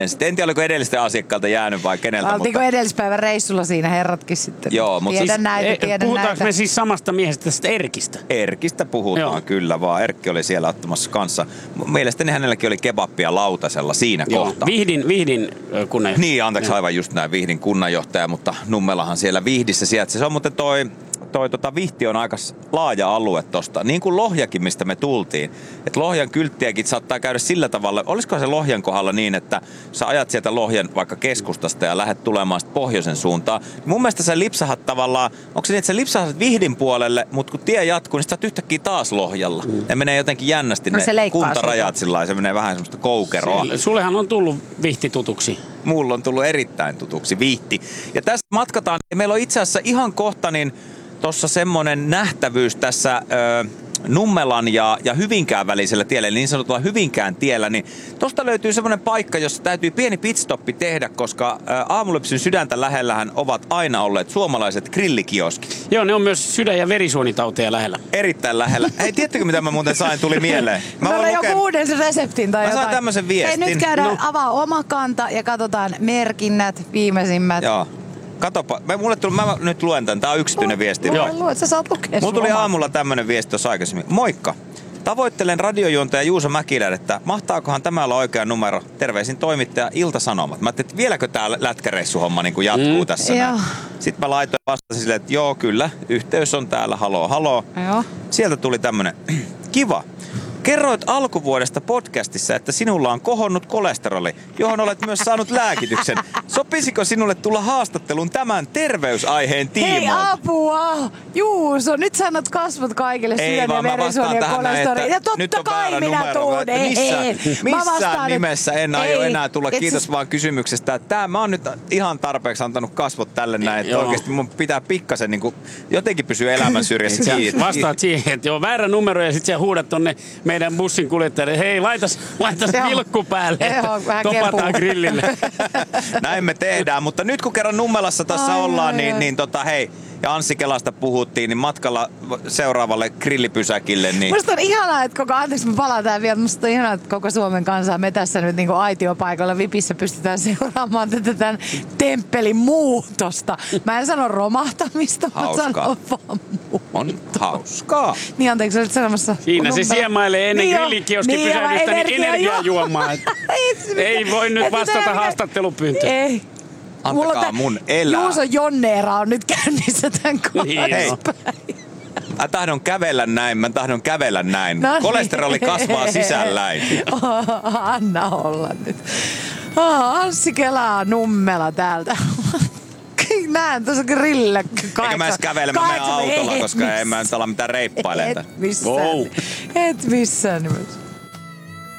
En tiedä, oliko edellisten asiakkaalta jäänyt vai keneltä. Oltiinko edellispäivän reissulla siinä herratkin sitten? Joo, mutta tiedän näitä. Puhutaanko me siis samasta miehestä, tästä Erkistä? Erkistä puhutaan. Joo. Kyllä vaan. Erkki oli siellä ottamassa kanssa. Mielestäni hänelläkin oli kebappia lautasella siinä kohtaa. Vihdin kunnanjohtaja. Niin, anteeksi, aivan just näin Vihdin kunnanjohtaja, mutta Nummelahan siellä Vihdissä sijaitsee. Se on muuten Vihti on aika laaja alue tosta, niin kuin Lohjakin, mistä me tultiin. Että Lohjan kylttiäkin saattaa käydä sillä tavalla, olisiko se Lohjan kohdalla niin, että sä ajat sieltä Lohjan vaikka keskustasta ja lähdet tulemaan pohjoisen suuntaan. Mun mielestä sä lipsahat tavallaan, onko se niin, että sä lipsahat Vihdin puolelle, mutta kun tie jatkuu, niin sä oot yhtäkkiä taas Lohjalla. Ja menee jotenkin jännästi ne kuntarajat sillä lailla, se menee vähän semmoista koukeroa. Sullehan on tullut Vihti tutuksi. Mulla on tullut erittäin tutuksi Vihti. Ja tästä matkataan, meillä on itse asiassa ihan kohta niin tuossa semmoinen nähtävyys tässä Nummelan ja Hyvinkään välisellä tiellä, eli niin sanotulla Hyvinkään tiellä, niin tosta löytyy semmoinen paikka, jossa täytyy pieni pitstoppi tehdä, koska Aamulypsyn sydäntä lähellähän ovat aina olleet suomalaiset grillikioskit. Joo, ne on myös sydän- ja verisuonitauteja lähellä. Erittäin lähellä. Hei, tiedättekö mitä mä muuten sain, tuli mieleen? Mä olen joku uuden reseptin tai jotain. jotain. Mä sain tämmöisen viestin. Hei, nyt käydään avaa oma kanta ja katsotaan merkinnät, viimeisimmät. Joo. Katopa, mä nyt luen tämän, tää on yksityinen viesti. Joo. Sä saat lukea. Mulla tuli aamulla tämmönen viesti tuossa aikaisemmin. Moikka! Tavoittelen radiojuontaja Juuso Mäkilän, että mahtaakohan tämä olla oikea numero. Terveisin toimittaja Ilta-Sanomat. Mä ajattelin, että vieläkö tää lätkäreissuhomma niin jatkuu tässä. Sitten mä laitoin vastasin silleen, että joo kyllä, yhteys on täällä, haloo. Joo. Sieltä tuli tämmönen, kiva. Kerroit alkuvuodesta podcastissa, että sinulla on kohonnut kolesteroli, johon olet myös saanut lääkityksen. Sopisiko sinulle tulla haastatteluun tämän terveysaiheen tiimoilta? Hei apua! Juuso, nyt sanot kasvot kaikille sydän- ja verisuoni ja kolesteroli. Ja totta kai minä tuun. Missään nimessä en aio enää tulla. Kiitos vaan kysymyksestä. Mä oon nyt ihan tarpeeksi antanut kasvot tälle näin, että oikeesti mun pitää pikkasen niin jotenkin pysyä elämän syrjässä kiinni. Vastaat siihen, että joo, väärä numero ja sit sä huudat tonne meidän bussin kuljettajalle, hei laitas vilkku päälle, topataan grillille. Näin me tehdään, mutta nyt kun kerran Nummelassa tässä ollaan, niin hei, ja Anssi Kelasta puhuttiin, niin matkalla seuraavalle grillipysäkille. Niin... Musta on ihanaa, että anteeksi mä palaan tähän vielä, musta on ihanaa, että koko Suomen kansaa me tässä nyt niin aitiopaikalla Vipissä pystytään seuraamaan tätä tämän temppelin muutosta. Mä en sano romahtamista, mä sanon vaan muutosta. On hauskaa. Niin anteeksi, olit sanomassa. Siinä se siemailee ennen grillikioski pysähdystä niin energiajuomaa. Ei voi nyt vastata haastattelupyyntöön. Ei. Antakaa mun elää. Juuso Jonneera on nyt käynnissä tämän Hei. Mä tahdon kävellä näin. No niin. Kolesteroli kasvaa sisälläin. Anna olla nyt. Anssi Kelaa Nummela täältä. Näen tuossa grillillä. Eikä mä edes kävele, mä menen autolla, koska en mä nyt ala mitään reippailemaan. Et missään nimessä.